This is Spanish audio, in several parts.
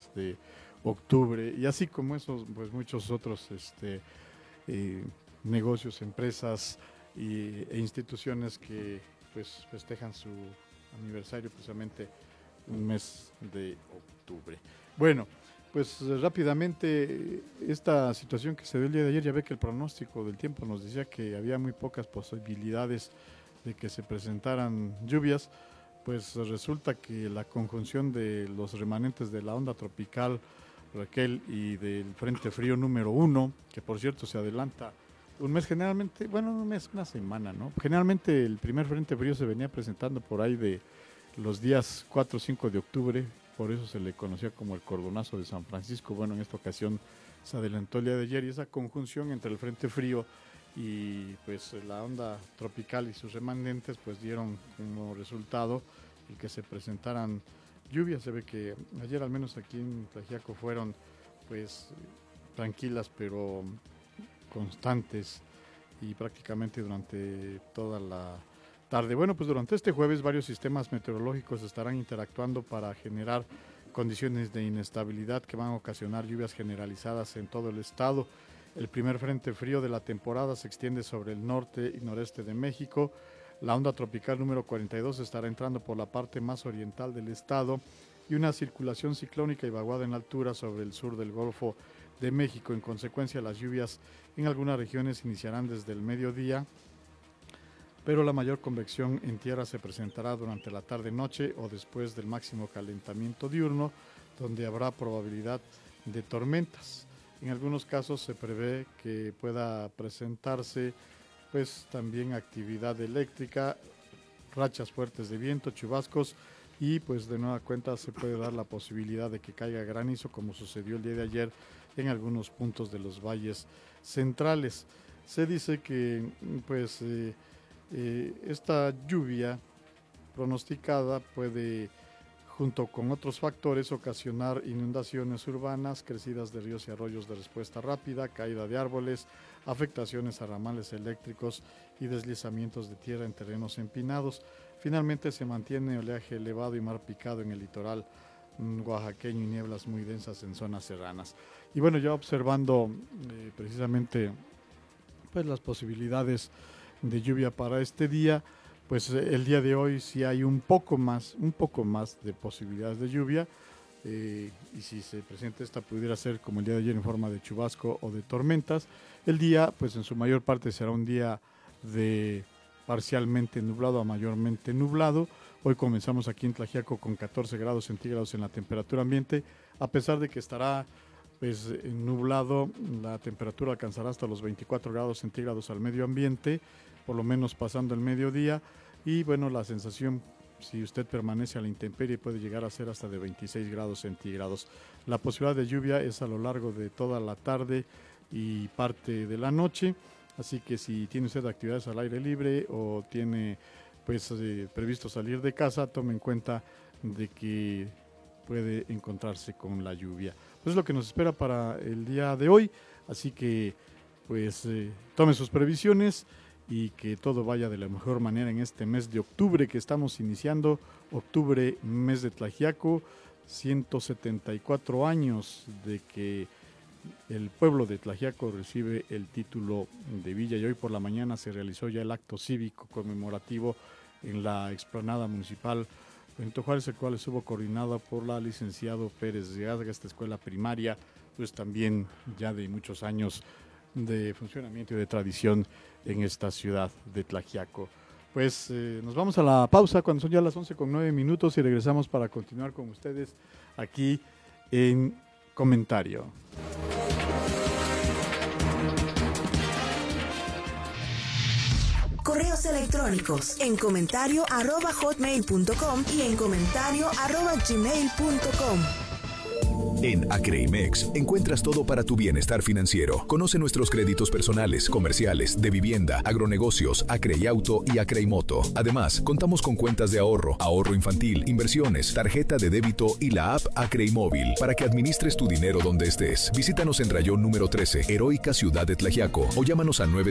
de octubre, y así como esos, pues muchos otros negocios, empresas e instituciones que pues festejan su aniversario precisamente un mes de octubre. Bueno, pues rápidamente esta situación que se dio el día de ayer, ya ve que el pronóstico del tiempo nos decía que había muy pocas posibilidades de que se presentaran lluvias. Pues resulta que la conjunción de los remanentes de la onda tropical Raquel y del Frente Frío número 1, que por cierto se adelanta un mes generalmente, bueno, un mes, una semana, ¿no? Generalmente el primer Frente Frío se venía presentando por ahí de los días 4 o 5 de octubre, por eso se le conocía como el cordonazo de San Francisco. Bueno, en esta ocasión se adelantó el día de ayer, y esa conjunción entre el Frente Frío y pues la onda tropical y sus remanentes pues dieron como resultado el que se presentaran lluvias. Se ve que ayer al menos aquí en Tlaxiaco fueron pues tranquilas pero constantes y prácticamente durante toda la tarde. Bueno, pues durante este jueves varios sistemas meteorológicos estarán interactuando para generar condiciones de inestabilidad que van a ocasionar lluvias generalizadas en todo el estado. El primer frente frío de la temporada se extiende sobre el norte y noreste de México. La onda tropical número 42 estará entrando por la parte más oriental del estado, y una circulación ciclónica y vaguada en altura sobre el sur del Golfo de México. En consecuencia, las lluvias en algunas regiones iniciarán desde el mediodía, pero la mayor convección en tierra se presentará durante la tarde-noche o después del máximo calentamiento diurno, donde habrá probabilidad de tormentas. En algunos casos se prevé que pueda presentarse pues también actividad eléctrica, rachas fuertes de viento, chubascos, y pues de nueva cuenta se puede dar la posibilidad de que caiga granizo, como sucedió el día de ayer en algunos puntos de los valles centrales. Se dice que pues esta lluvia pronosticada puede, junto con otros factores, ocasionar inundaciones urbanas, crecidas de ríos y arroyos de respuesta rápida, caída de árboles, afectaciones a ramales eléctricos y deslizamientos de tierra en terrenos empinados. Finalmente se mantiene oleaje elevado y mar picado en el litoral oaxaqueño y nieblas muy densas en zonas serranas. Y bueno, ya observando precisamente pues las posibilidades de lluvia para este día, pues el día de hoy sí hay un poco más de posibilidades de lluvia, y si se presenta esta pudiera ser como el día de ayer en forma de chubasco o de tormentas. El día pues en su mayor parte será un día de parcialmente nublado a mayormente nublado. Hoy comenzamos aquí en Tlaxiaco con 14 grados centígrados en la temperatura ambiente, a pesar de que estará pues nublado, la temperatura alcanzará hasta los 24 grados centígrados al medio ambiente, por lo menos pasando el mediodía, y bueno, la sensación, si usted permanece a la intemperie, puede llegar a ser hasta de 26 grados centígrados. La posibilidad de lluvia es a lo largo de toda la tarde y parte de la noche, así que si tiene usted actividades al aire libre o tiene pues previsto salir de casa, tome en cuenta de que puede encontrarse con la lluvia. Pues es lo que nos espera para el día de hoy, así que pues tome sus previsiones y que todo vaya de la mejor manera en este mes de octubre que estamos iniciando. Octubre, mes de Tlaxiaco, 174 años de que el pueblo de Tlaxiaco recibe el título de villa, y hoy por la mañana se realizó ya el acto cívico conmemorativo en la explanada municipal Benito Juárez, el cual estuvo coordinado por la licenciado Pérez de Azga, esta escuela primaria, pues también ya de muchos años de funcionamiento y de tradición en esta ciudad de Tlaxiaco. Pues nos vamos a la pausa cuando son ya las 11:09 y regresamos para continuar con ustedes aquí en Comentario. Correos electrónicos en comentario@hotmail.com y en comentario@gmail.com. En Acreimex encuentras todo para tu bienestar financiero. Conoce nuestros créditos personales, comerciales, de vivienda, agronegocios, Acreiauto y Acreimoto. Además, contamos con cuentas de ahorro, ahorro infantil, inversiones, tarjeta de débito y la app Acreimóvil para que administres tu dinero donde estés. Visítanos en Rayón número 13, Heroica Ciudad de Tlaxiaco, o llámanos al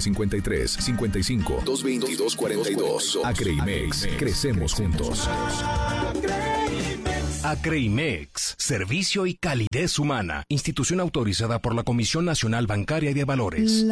953-55-222-42. Acreimex, crecemos juntos. Acreimex, servicio y calidez humana. Institución autorizada por la Comisión Nacional Bancaria y de Valores.